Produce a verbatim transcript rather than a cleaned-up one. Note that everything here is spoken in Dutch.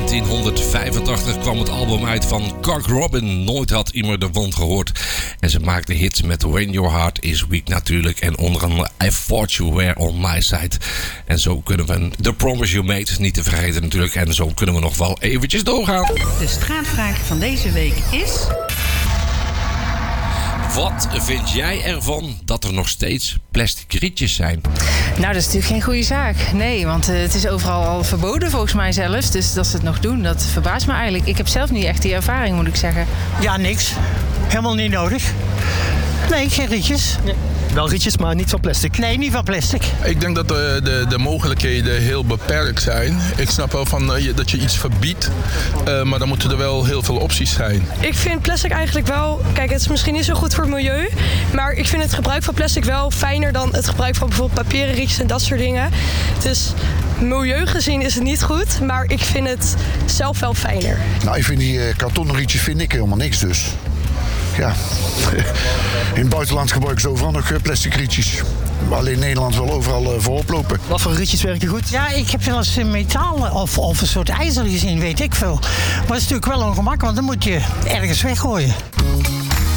negentienhonderdvijfentachtig kwam het album uit van Cock Robin. Nooit had iemand de wond gehoord. En ze maakte hits met When Your Heart Is Weak natuurlijk. En onder andere I Thought You Were On My Side. En zo kunnen we The Promise You Made niet te vergeten natuurlijk. En zo kunnen we nog wel eventjes doorgaan. De straatvraag van deze week is... Wat vind jij ervan dat er nog steeds plastic rietjes zijn? Nou, dat is natuurlijk geen goede zaak. Nee, want uh, het is overal al verboden volgens mij zelfs. Dus dat ze het nog doen, dat verbaast me eigenlijk. Ik heb zelf niet echt die ervaring, moet ik zeggen. Ja, niks. Helemaal niet nodig. Nee, geen rietjes. Nee. Wel rietjes, maar niet van plastic. Nee, niet van plastic. Ik denk dat de, de, de mogelijkheden heel beperkt zijn. Ik snap wel van, uh, dat je iets verbiedt, uh, maar dan moeten er wel heel veel opties zijn. Ik vind plastic eigenlijk wel... Kijk, het is misschien niet zo goed voor het milieu, maar ik vind het gebruik van plastic wel fijner dan het gebruik van bijvoorbeeld papieren rietjes en dat soort dingen. Dus milieu gezien is het niet goed, maar ik vind het zelf wel fijner. Nou, ik vind die uh, kartonnen rietjes vind ik helemaal niks dus. Ja, in het buitenland gebruiken ze overal nog plastic rietjes. Alleen in Nederland wel overal uh, voorop lopen. Wat voor rietjes werken goed? Ja, ik heb wel eens metaal of, of een soort ijzer gezien, weet ik veel. Maar het is natuurlijk wel ongemakkelijk, want dan moet je ergens weggooien.